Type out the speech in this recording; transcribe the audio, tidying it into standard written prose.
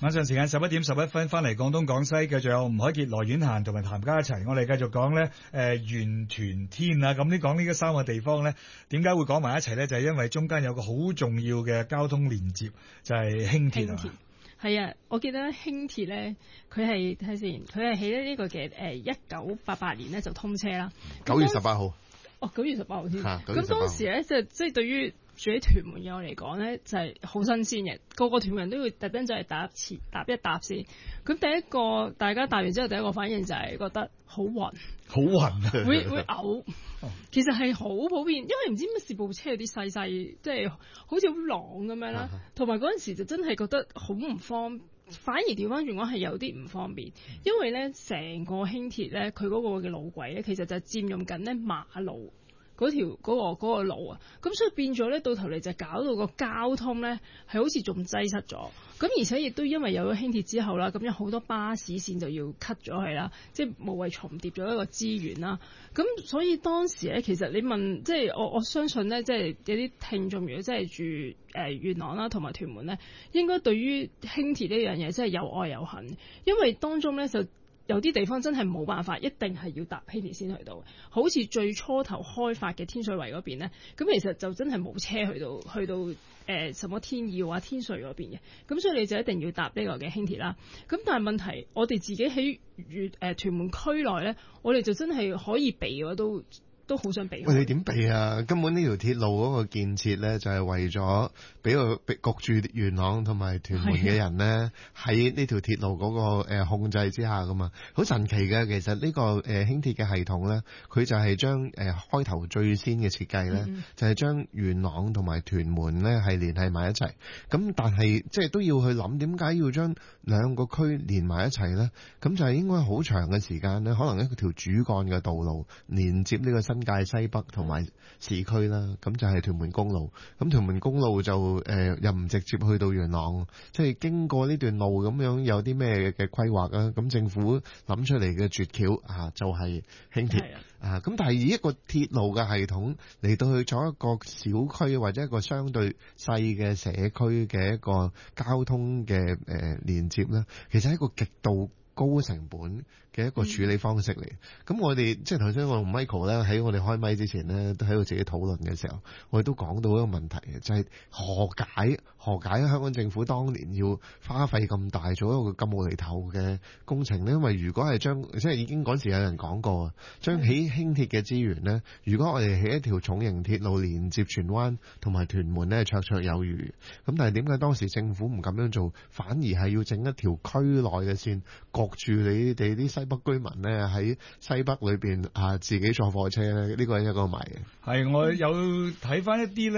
晚上時間11:11翻嚟廣東廣西，繼續有吳凱傑、羅婉嫻同埋譚家一齊，我哋繼續講咧元屯天啊！咁呢講呢三個地方咧，點解會講埋一齊咧？就係因為中間有個好重要嘅交通連接，就係輕鐵啊。 係啊，我記得輕鐵咧，佢係睇先，佢係喺呢個嘅1988年咧就通車啦。 9月18號。 哦，9月18號先。 咁當時咧即係對於住喺屯門嘅我嚟講咧，就係好新鮮嘅，個屯門人都會特登走嚟搭一搭先。咁第一個大家搭完之後，第一個反應就係覺得好暈， 好暈， 會嘔。其實係好普遍，因為唔知乜事部車有啲細細，即係好似好浪咁樣啦。同埋嗰陣時就真係覺得好唔方便，反而調翻轉講係有啲唔方便，因為咧成個輕鐵咧佢嗰個嘅路軌咧，其實就係佔用緊咧馬路嗰條嗰個路啊，咁所以變咗咧到頭嚟就搞到個交通咧係好似仲擠塞咗，咁而且亦都因為有咗輕鐵之後啦，咁有好多巴士線就要 cut 咗佢啦，即係無謂重疊咗一個資源啦，咁所以當時咧其實你問即係我相信咧，即係有啲聽眾如果真係住元朗啦同埋屯門咧，應該對於輕鐵呢樣嘢真係有愛有恨，因為當中咧就有啲地方真係冇辦法，一定係要搭輕鐵先去到。好似最初頭開發嘅天水圍嗰邊咧，咁其實就真係冇車去到什麼天耀啊、天瑞嗰邊嘅。咁所以你就一定要搭呢個嘅輕鐵啦。咁但係問題，我哋自己喺屯門區內咧，我哋就真係可以避嘅都好想避。 喂，你點避啊？根本呢條鐵路嗰個建設咧，就係為咗俾個焗住元朗同埋屯門嘅人咧，喺呢條鐵路嗰個控制之下噶嘛。好神奇嘅，其實呢個輕鐵嘅系統咧，佢就係將開頭最先嘅設計咧，就係將元朗同埋屯門咧係連繫埋一齊。咁但係即係都要去諗點解要將兩個區連埋一齊咧？咁就係應該好長嘅時間咧，可能一條主幹嘅道路連接呢個新界西北同埋市區啦，咁就係屯門公路。咁屯門公路就又唔直接去到元朗，即係經過呢段路咁樣有啲咩嘅規劃啊？咁政府諗出嚟嘅絕橋就係輕鐵啊！咁但係以一個鐵路嘅系統嚟到去做一個小區或者一個相對細嘅社區嘅一個交通嘅連接咧，其實係一個極度高成本嘅一個處理方式嚟。咁我哋即係頭先我同 Michael 咧喺我哋開麥之前咧，都喺度自己討論嘅時候，我哋都講到一個問題嘅，就係何解香港政府當年要花費咁大做一個咁無厘頭嘅工程呢？因為如果係將即係已經嗰時有人講過啊，將起輕鐵嘅資源呢，如果我哋起一條重型鐵路連接荃灣同埋屯門呢，綽綽有餘。咁但係點解當時政府唔咁樣做，反而係要整一條區內嘅線焗住你哋啲西北居民呢，喺西北裏邊自己坐火車呢？呢個係一個謎。 係我有睇翻一啲咧。